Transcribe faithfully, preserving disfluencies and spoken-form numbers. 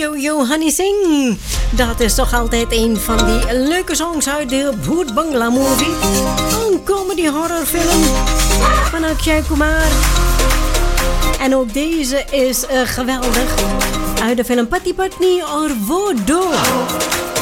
Yo Yo Honey Sing. Dat is toch altijd een van die leuke songs uit de Bhoot Bangla movie. Een comedy horrorfilm van Akshay Kumar. En ook deze is uh, geweldig. Uit de film Pati Patni Aur Wo Do.